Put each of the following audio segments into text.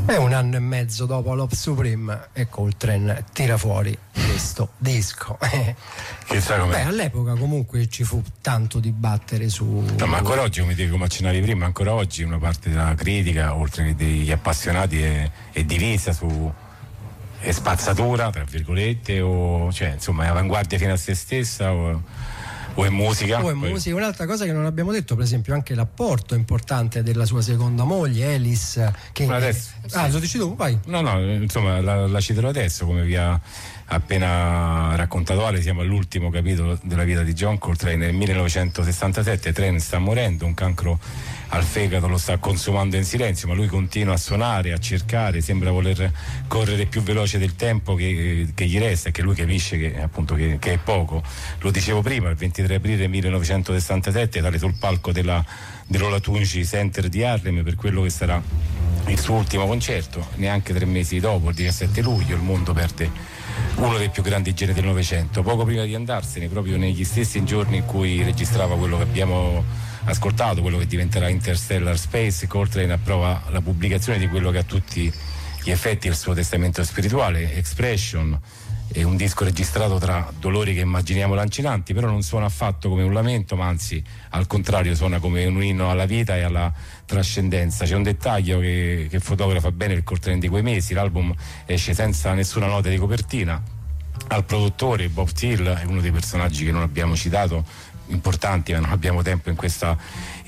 È un anno e mezzo dopo Love Supreme e Coltrane tira fuori questo disco. Beh, all'epoca comunque ci fu tanto dibattere su... No, ma ancora oggi, come accennavi prima, ancora oggi una parte della critica, oltre che degli appassionati, è divisa su... è spazzatura, tra virgolette, o cioè insomma è avanguardia fino a se stessa o è musica. Musica. Un'altra cosa che non abbiamo detto, per esempio, anche l'apporto importante della sua seconda moglie, Alice, che adesso, lo dici tu, vai. No, insomma la citerò adesso, come vi ha appena raccontato Ale. Siamo all'ultimo capitolo della vita di John Coltrane. Nel 1967 Trent sta morendo, un cancro al fegato lo sta consumando in silenzio, ma lui continua a suonare, a cercare, sembra voler correre più veloce del tempo che gli resta, e che lui capisce che appunto che è poco. Lo dicevo prima, il 23 aprile 1967 sale sul palco dell'Olatunji Center di Harlem per quello che sarà il suo ultimo concerto. Neanche 3 mesi dopo, il 17 luglio, il mondo perde uno dei più grandi geni del Novecento. Poco prima di andarsene, proprio negli stessi giorni in cui registrava quello che abbiamo ascoltato, quello che diventerà Interstellar Space, Coltrane approva la pubblicazione di quello che a tutti gli effetti è il suo testamento spirituale, Expression. È un disco registrato tra dolori che immaginiamo lancinanti, però non suona affatto come un lamento, ma anzi al contrario suona come un inno alla vita e alla trascendenza. C'è un dettaglio che fotografa bene il Coltrane di quei mesi: l'album esce senza nessuna nota di copertina. Al produttore Bob Thiel, è uno dei personaggi che non abbiamo citato, importanti, ma non abbiamo tempo in questa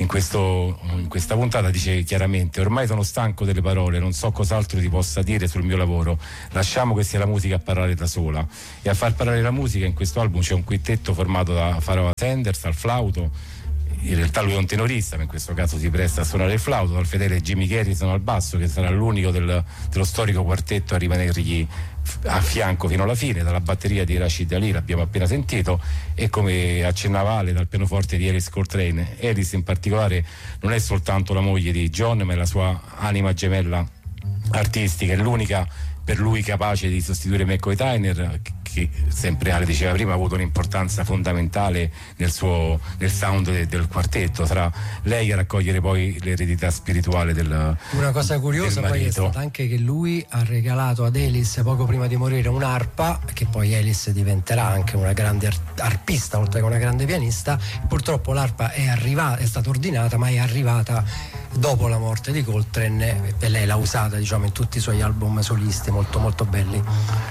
puntata, dice chiaramente: ormai sono stanco delle parole, non so cos'altro ti possa dire sul mio lavoro, lasciamo che sia la musica a parlare da sola. E a far parlare la musica in questo album c'è un quintetto formato da Pharoah Sanders al flauto, in realtà lui è un tenorista, ma in questo caso si presta a suonare il flauto, dal fedele Jimmy Garrison al basso, che sarà l'unico dello storico quartetto a rimanergli a fianco fino alla fine, dalla batteria di Rashid Ali, l'abbiamo appena sentito, e come accennava Ale, dal pianoforte di Alice Coltrane. Alice in particolare non è soltanto la moglie di John, ma è la sua anima gemella artistica, è l'unica per lui capace di sostituire McCoy Tyner, che sempre Ale diceva prima ha avuto un'importanza fondamentale nel sound del quartetto. Sarà lei a raccogliere poi l'eredità spirituale del Una cosa curiosa poi è stata anche che lui ha regalato ad Alice poco prima di morire un'arpa, che poi Alice diventerà anche una grande arpista oltre che una grande pianista. Purtroppo l'arpa è stata ordinata, ma è arrivata dopo la morte di Coltrane, e lei l'ha usata, diciamo, in tutti i suoi album solisti molto molto belli.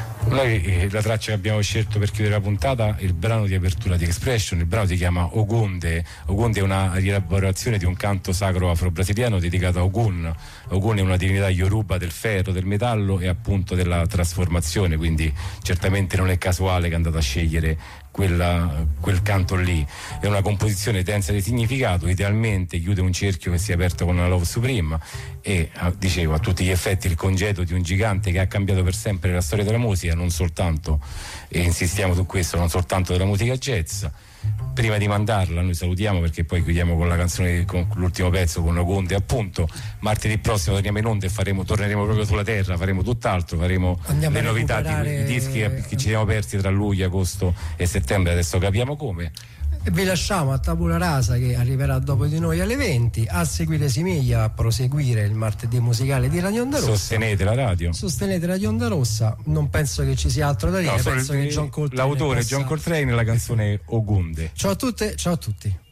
Noi la traccia che abbiamo scelto per chiudere la puntata è il brano di apertura di Expression. Il brano si chiama Ogunde. Ogunde è una rielaborazione di un canto sacro afro-brasiliano dedicato a Ogun. Ogun è una divinità yoruba del ferro, del metallo e appunto della trasformazione, quindi certamente non è casuale che è andato a scegliere quel canto lì. È una composizione densa di significato, idealmente chiude un cerchio che si è aperto con la Love Supreme e, dicevo, a tutti gli effetti il congedo di un gigante che ha cambiato per sempre la storia della musica, non soltanto, e insistiamo su questo, non soltanto della musica jazz. Prima di mandarla noi salutiamo, perché poi chiudiamo con la canzone, con l'ultimo pezzo, con Ogunde appunto. Martedì prossimo torniamo in onda e torneremo proprio sulla terra, faremo tutt'altro, faremo le novità i dischi che ci siamo persi tra luglio, agosto e settembre, adesso capiamo come. E vi lasciamo a Tabula Rasa, che arriverà dopo di noi alle 20, a seguire Simiglia, a proseguire il martedì musicale di Radio Onda Rossa. Sostenete la radio. Sostenete Radio Onda Rossa. Non penso che ci sia altro da dire, penso che John Coltrane l'autore John Coltrane e la canzone Ogunde. Ciao a tutte, ciao a tutti.